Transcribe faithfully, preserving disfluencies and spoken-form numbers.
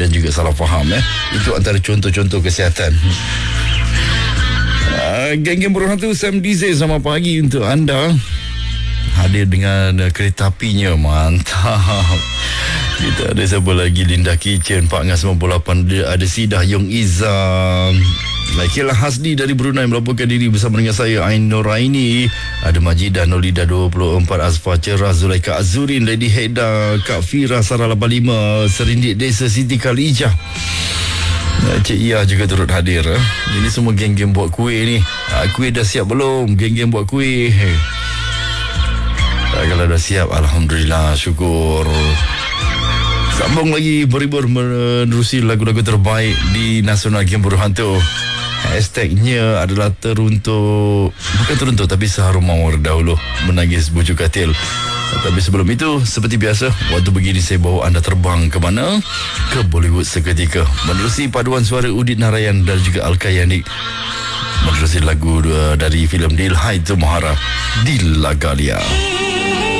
dan juga salah faham. Eh. Itu antara contoh-contoh kesihatan. Uh, geng-geng Burung Hantu, Sam Dizel, selamat pagi untuk anda. Hadir dengan uh, kereta apinya, mantap. Kita ada siapa lagi, Linda Kitchen, Pak Ngas sembilan puluh lapan, ada Sidah Yong Izam, Laikilah Hasdi dari Brunei melaporkan diri bersama dengan saya, Ain Noraini. Ada Majidah Nolida dua puluh empat, Azfar Cerah, Zulaika Azurin, Lady Heda, Kak Fira, Sarah lapan puluh lima, Serindik Desa, Siti Khalijah, Cik Ia juga turut hadir. Ini semua geng-geng buat kuih ni. Kuih dah siap belum? Geng-geng buat kuih. Kalau dah siap, alhamdulillah, syukur. Sambung lagi berhibur menerusi lagu-lagu terbaik di Nasional Game Burung Hantu. Hashtagnya adalah teruntuk, bukan teruntuk tapi seharum mawar dahulu, menangis bujuk katil. Tapi sebelum itu, seperti biasa, waktu begini saya bawa anda terbang ke mana? Ke Bollywood seketika, menerusi paduan suara Udit Narayan dan juga Al-Kayani, menerusi lagu dari filem Dil Hai Tumhara, Dil Lagalia.